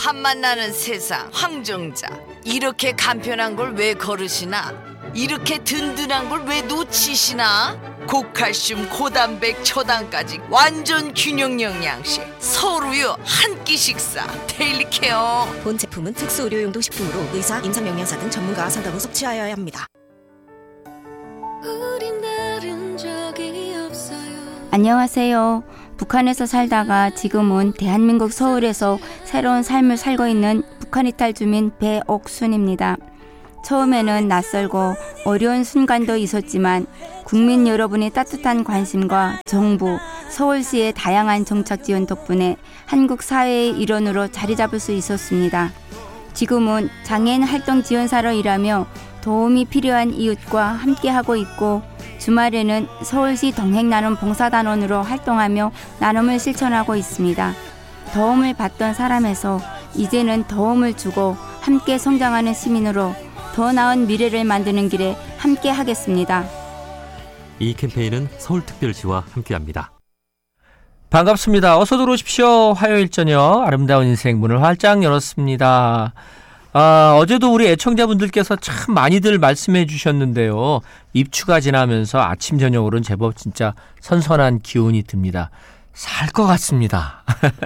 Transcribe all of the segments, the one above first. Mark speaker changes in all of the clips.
Speaker 1: 밥맛 나는 세상 황정자. 이렇게 간편한 걸 왜 거르시나? 이렇게 든든한 걸 왜 놓치시나? 고칼슘 고단백 초당까지 완전 균형 영양식 서울우유 한 끼 식사 데일리 케어.
Speaker 2: 본 제품은 특수 의료용도 식품으로 의사, 임상영양사 등 전문가 상담 후 섭취하여야 합니다.
Speaker 3: 안녕하세요. 북한에서 살다가 지금은 대한민국 서울에서 새로운 삶을 살고 있는 북한 이탈 주민 배옥순입니다. 처음에는 낯설고 어려운 순간도 있었지만 국민 여러분의 따뜻한 관심과 정부, 서울시의 다양한 정책 지원 덕분에 한국 사회의 일원으로 자리 잡을 수 있었습니다. 지금은 장애인 활동 지원사로 일하며 도움이 필요한 이웃과 함께하고 있고 주말에는 서울시 동행나눔 봉사단원으로 활동하며 나눔을 실천하고 있습니다. 도움을 받던 사람에서 이제는 도움을 주고 함께 성장하는 시민으로 더 나은 미래를 만드는 길에 함께 하겠습니다.
Speaker 4: 이 캠페인은 서울특별시와 함께합니다.
Speaker 5: 반갑습니다. 어서 들어오십시오. 화요일 저녁 아름다운 인생 문을 활짝 열었습니다. 어제도 우리 애청자분들께서 참 많이들 말씀해 주셨는데요. 입추가 지나면서 아침 저녁으로는 제법 진짜 선선한 기운이 듭니다. 살 것 같습니다.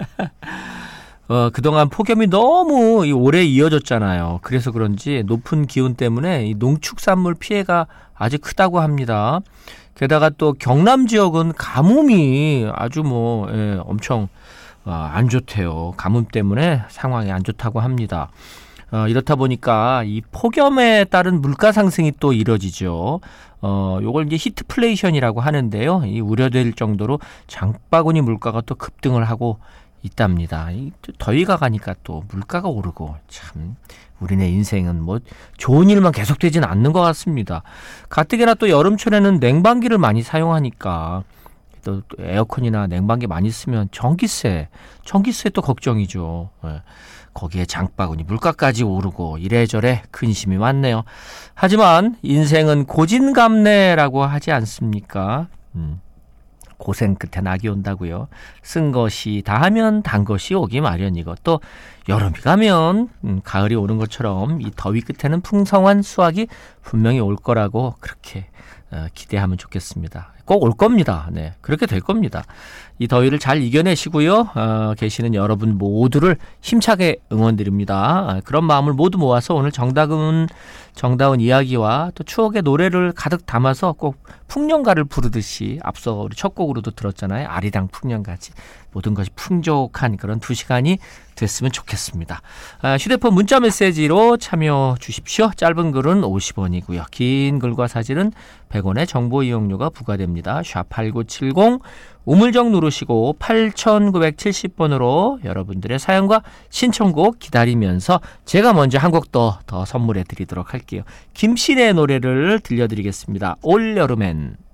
Speaker 5: 그동안 폭염이 너무 오래 이어졌잖아요. 그래서 그런지 높은 기온 때문에 이 농축산물 피해가 아주 크다고 합니다. 게다가 또 경남 지역은 가뭄이 아주 엄청 안 좋대요. 가뭄 때문에 상황이 안 좋다고 합니다. 이렇다 보니까 이 폭염에 따른 물가 상승이 또 이뤄지죠. 요걸 이제 히트플레이션이라고 하는데요. 이 우려될 정도로 장바구니 물가가 또 급등을 하고 있답니다. 더위가 가니까 또 물가가 오르고 참 우리네 인생은 좋은 일만 계속되진 않는 것 같습니다. 가뜩이나 또 여름철에는 냉방기를 많이 사용하니까 또 에어컨이나 냉방기 많이 쓰면 전기세 또 걱정이죠. 거기에 장바구니 물가까지 오르고 이래저래 근심이 많네요. 하지만 인생은 고진감래라고 하지 않습니까? 고생 끝에 낙이 온다고요. 쓴 것이 다하면 단 것이 오기 마련이고 또 여름이 가면 가을이 오는 것처럼 이 더위 끝에는 풍성한 수확이 분명히 올 거라고 그렇게 기대하면 좋겠습니다. 꼭 올 겁니다. 네, 그렇게 될 겁니다. 이 더위를 잘 이겨내시고요. 계시는 여러분 모두를 힘차게 응원드립니다. 그런 마음을 모두 모아서 오늘 정다운 이야기와 또 추억의 노래를 가득 담아서 꼭 풍년가를 부르듯이 앞서 우리 첫 곡으로도 들었잖아요. 아리랑 풍년가지. 모든 것이 풍족한 그런 2시간이 됐으면 좋겠습니다. 휴대폰 문자 메시지로 참여 주십시오. 짧은 글은 50원이고요. 긴 글과 사진은 100원의 정보 이용료가 부과됩니다. 샵8970 우물정 누르시고 8970번으로 여러분들의 사연과 신청곡 기다리면서 제가 먼저 한 곡 더 선물해 드리도록 할게요. 김신의 노래를 들려드리겠습니다. 올여름엔.